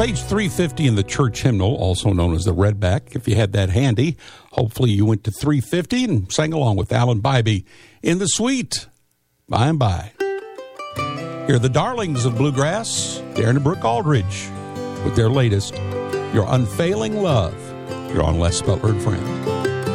Page 350 in the church hymnal, also known as the Redback. If you had that handy, hopefully you went to 350 and sang along with Alan Bybee in the Sweet, By and By. Here are the darlings of bluegrass, Darren and Brooke Aldridge, with their latest, Your Unfailing Love. You're on Les Butler and Friends.